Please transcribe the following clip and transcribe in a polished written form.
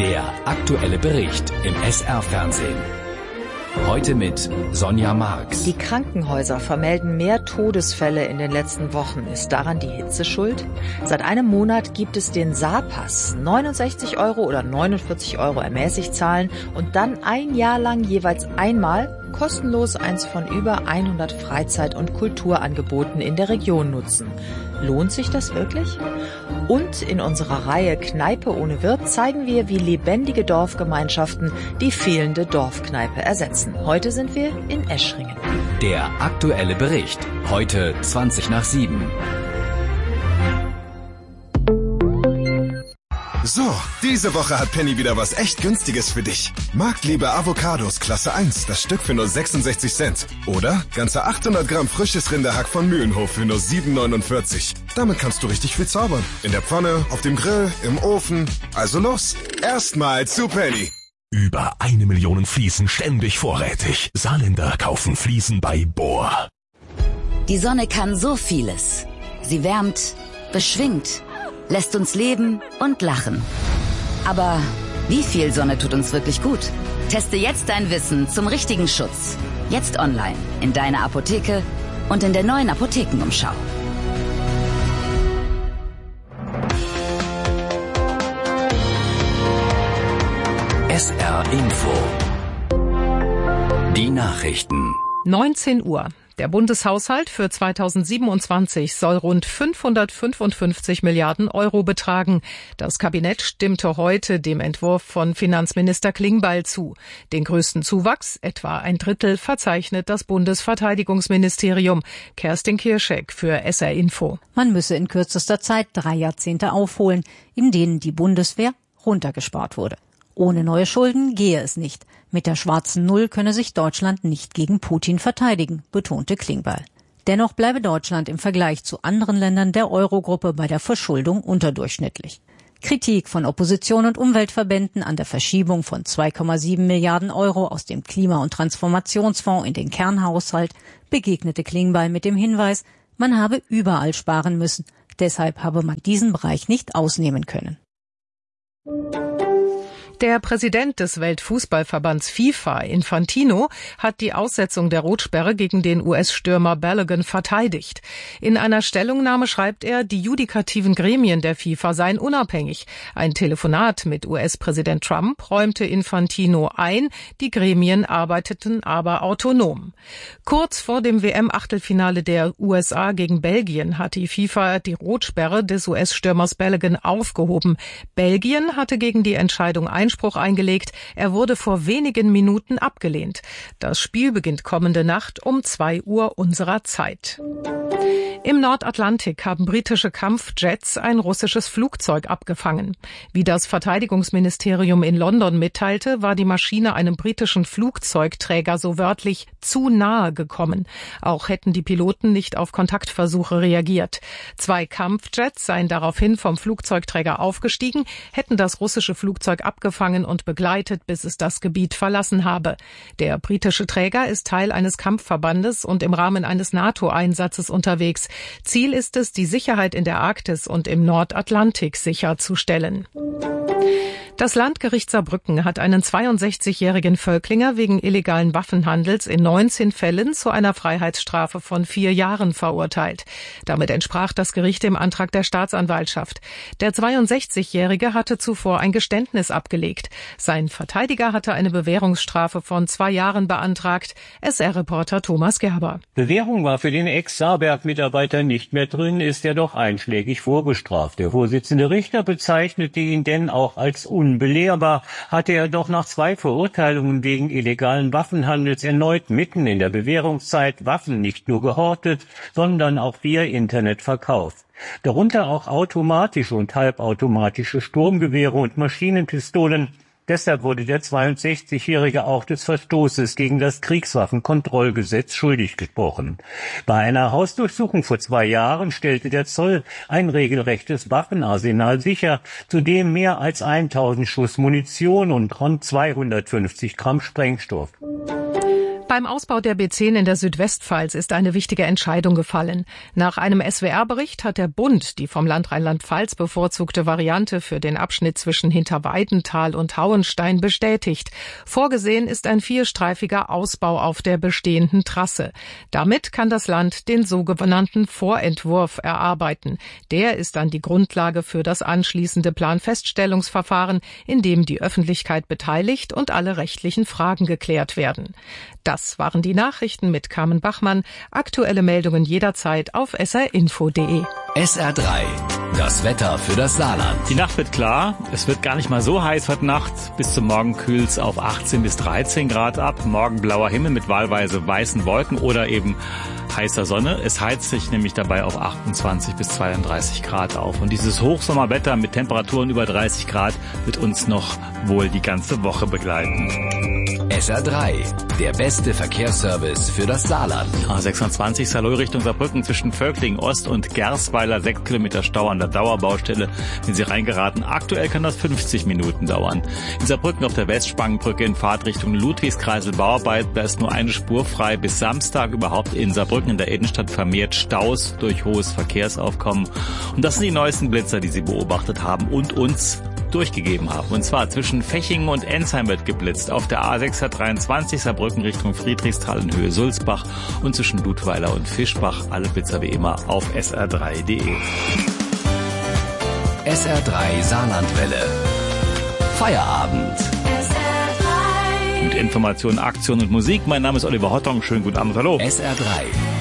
Der aktuelle Bericht im SR-Fernsehen. Heute mit Sonja Marx. Die Krankenhäuser vermelden mehr Todesfälle in den letzten Wochen. Ist daran die Hitze schuld? Seit einem Monat gibt es den Saarpass. 69 € oder 49 € ermäßigt zahlen und dann ein Jahr lang jeweils einmal kostenlos eins von über 100 Freizeit- und Kulturangeboten in der Region nutzen. Lohnt sich das wirklich? Und in unserer Reihe Kneipe ohne Wirt zeigen wir, wie lebendige Dorfgemeinschaften die fehlende Dorfkneipe ersetzen. Heute sind wir in Eschringen. Der aktuelle Bericht. Heute 7:20. So, diese Woche hat Penny wieder was echt Günstiges für dich. Marktliebe Avocados Klasse 1, das Stück für nur 66 Cent. Oder ganze 800 Gramm frisches Rinderhack von Mühlenhof für nur 7,49. Damit kannst du richtig viel zaubern. In der Pfanne, auf dem Grill, im Ofen. Also los, erstmal zu Penny. Über 1 Million Fliesen ständig vorrätig. Saarländer kaufen Fliesen bei Bohr. Die Sonne kann so vieles. Sie wärmt, beschwingt, lässt uns leben und lachen. Aber wie viel Sonne tut uns wirklich gut? Teste jetzt dein Wissen zum richtigen Schutz. Jetzt online, in deiner Apotheke und in der neuen Apothekenumschau. SR Info. Die Nachrichten. 19 Uhr. Der Bundeshaushalt für 2027 soll rund 555 Milliarden € betragen. Das Kabinett stimmte heute dem Entwurf von Finanzminister Klingbeil zu. Den größten Zuwachs, etwa ein Drittel, verzeichnet das Bundesverteidigungsministerium. Kerstin Kirschek für SR Info. Man müsse in kürzester Zeit 3 Jahrzehnte aufholen, in denen die Bundeswehr runtergespart wurde. Ohne neue Schulden gehe es nicht. Mit der schwarzen Null könne sich Deutschland nicht gegen Putin verteidigen, betonte Klingbeil. Dennoch bleibe Deutschland im Vergleich zu anderen Ländern der Eurogruppe bei der Verschuldung unterdurchschnittlich. Kritik von Opposition und Umweltverbänden an der Verschiebung von 2,7 Milliarden € aus dem Klima- und Transformationsfonds in den Kernhaushalt begegnete Klingbeil mit dem Hinweis, man habe überall sparen müssen. Deshalb habe man diesen Bereich nicht ausnehmen können. Der Präsident des Weltfußballverbands FIFA, Infantino, hat die Aussetzung der Rotsperre gegen den US-Stürmer Balogun verteidigt. In einer Stellungnahme schreibt er, die judikativen Gremien der FIFA seien unabhängig. Ein Telefonat mit US-Präsident Trump räumte Infantino ein, die Gremien arbeiteten aber autonom. Kurz vor dem WM-Achtelfinale der USA gegen Belgien hat die FIFA die Rotsperre des US-Stürmers Balogun aufgehoben. Belgien hatte gegen die Entscheidung Einspruch eingelegt. Er wurde vor wenigen Minuten abgelehnt. Das Spiel beginnt kommende Nacht um 2 Uhr unserer Zeit. Im Nordatlantik haben britische Kampfjets ein russisches Flugzeug abgefangen. Wie das Verteidigungsministerium in London mitteilte, war die Maschine einem britischen Flugzeugträger so wörtlich zu nahe gekommen. Auch hätten die Piloten nicht auf Kontaktversuche reagiert. 2 Kampfjets seien daraufhin vom Flugzeugträger aufgestiegen, hätten das russische Flugzeug abgefangen und begleitet, bis es das Gebiet verlassen habe. Der britische Träger ist Teil eines Kampfverbandes und im Rahmen eines NATO-Einsatzes unterwegs. Ziel ist es, die Sicherheit in der Arktis und im Nordatlantik sicherzustellen. Das Landgericht Saarbrücken hat einen 62-jährigen Völklinger wegen illegalen Waffenhandels in 19 Fällen zu einer Freiheitsstrafe von 4 Jahren verurteilt. Damit entsprach das Gericht dem Antrag der Staatsanwaltschaft. Der 62-Jährige hatte zuvor ein Geständnis abgelegt. Sein Verteidiger hatte eine Bewährungsstrafe von 2 Jahren beantragt. SR-Reporter Thomas Gerber. Bewährung war für den Ex-Saarberg-Mitarbeiter nicht mehr drin, ist er doch einschlägig vorbestraft. Der Vorsitzende Richter bezeichnete ihn denn auch als unbelehrbar, hatte er doch nach 2 Verurteilungen wegen illegalen Waffenhandels erneut mitten in der Bewährungszeit Waffen nicht nur gehortet, sondern auch via Internet verkauft. Darunter auch automatische und halbautomatische Sturmgewehre und Maschinenpistolen. Deshalb wurde der 62-Jährige auch des Verstoßes gegen das Kriegswaffenkontrollgesetz schuldig gesprochen. Bei einer Hausdurchsuchung vor 2 Jahren stellte der Zoll ein regelrechtes Waffenarsenal sicher, zudem mehr als 1000 Schuss Munition und rund 250 Gramm Sprengstoff. Beim Ausbau der B10 in der Südwestpfalz ist eine wichtige Entscheidung gefallen. Nach einem SWR-Bericht hat der Bund die vom Land Rheinland-Pfalz bevorzugte Variante für den Abschnitt zwischen Hinterweidenthal und Hauenstein bestätigt. Vorgesehen ist ein 4-streifiger Ausbau auf der bestehenden Trasse. Damit kann das Land den sogenannten Vorentwurf erarbeiten. Der ist dann die Grundlage für das anschließende Planfeststellungsverfahren, in dem die Öffentlichkeit beteiligt und alle rechtlichen Fragen geklärt werden. Das waren die Nachrichten mit Carmen Bachmann. Aktuelle Meldungen jederzeit auf srinfo.de. SR3, das Wetter für das Saarland. Die Nacht wird klar, es wird gar nicht mal so heiß heute Nacht. Bis zum Morgen kühlt's auf 18 bis 13 Grad ab. Morgen blauer Himmel mit wahlweise weißen Wolken oder eben heißer Sonne. Es heizt sich nämlich dabei auf 28 bis 32 Grad auf. Und dieses Hochsommerwetter mit Temperaturen über 30 Grad wird uns noch wohl die ganze Woche begleiten. SR3, der beste Verkehrsservice für das Saarland. A26 Saarlouis Richtung Saarbrücken zwischen Völkling Ost und Gersweiler 6 Kilometer Stau an der Dauerbaustelle. Wenn Sie reingeraten, aktuell kann das 50 Minuten dauern. In Saarbrücken auf der Westspangenbrücke in Fahrtrichtung Ludwigskreisel Bauarbeit, da ist nur eine Spur frei. Bis Samstag überhaupt in Saarbrücken in der Innenstadt vermehrt Staus durch hohes Verkehrsaufkommen. Und das sind die neuesten Blitzer, die Sie beobachtet haben und uns durchgegeben haben. Und zwar zwischen Fechingen und Ensheim wird geblitzt. Auf der A623 Saarbrücken Richtung Friedrichsthal in Höhe Sulzbach und zwischen Ludweiler und Fischbach. Alle Blitzer wie immer auf sr3.de. SR3 Saarlandwelle. Feierabend. Mit Informationen, Aktion und Musik. Mein Name ist Oliver Hottong. Schönen guten Abend. Hallo. SR3.